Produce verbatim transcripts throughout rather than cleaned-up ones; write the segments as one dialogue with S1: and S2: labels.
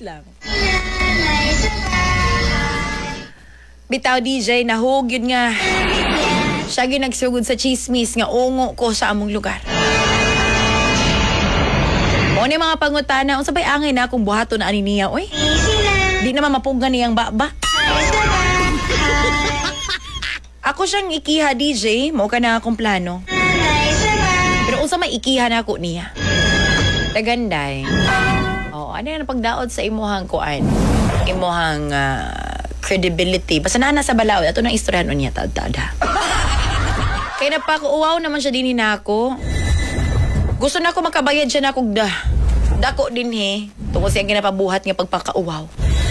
S1: lang. Bitaw D J, nahug yun nga. Siya ginagsugod sa chismis nga ungo ko sa among lugar. O ni mga pangutana, unsa bay angin na kung buhato na ani niya, oy? Di naman mapunggan niyang baba. Ako siyang ikiha D J, mo ka na akong plano. Pero unsa may ikiha na ako niya? Taganday. Oh, ano yan pagdaot sa imuhang kuan? Imuhang uh, credibility. Basta na nasa balaod, ato nang istoryahan niya taod-taod ha. Kaya napakuuwaw naman siya din na ako. Gusto na ako makabayad siya na akong da. Dako din he. Tungkol siyang ginapabuhat nga pagpakauwaw.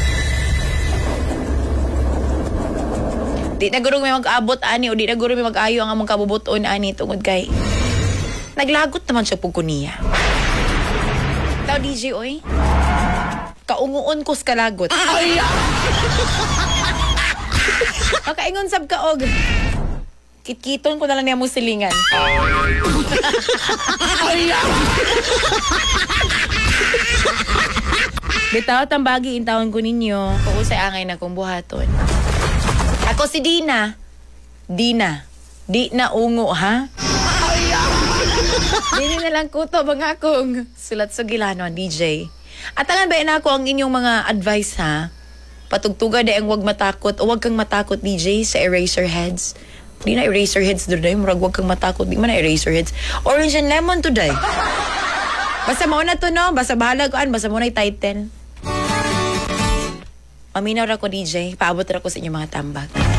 S1: Di na gurong may mag-abot ani o di na gurong may mag-ayo ang among kabubuton ani tungod kay naglagot naman siya pug kuniya. Tao D J oy. Kaunguon ko sa kalagot. Ay! Makaingon sab kaog. Kitkiton ko na lang niya mo silingan. Ay! Bitaw tambagi in taon ko ninyo. Kung sa angay na kong buhaton. Ako si Dina. Dina. Di na ungo ha? Dini na lang kuto mga akong sulat sa gilanon, D J. At tangan ba na ako ang inyong mga advice ha? Patugtuga na ang wag matakot o wag kang matakot D J sa Eraserheads. Di na Eraserheads today, murag wag kang matakot. Di man na Eraserheads. Orange and Lemon today. Basta mo na to no, basta bahala ko an, basta mo na title. Maminaw ra ko D J, paabot ra ko sa inyong mga tambag.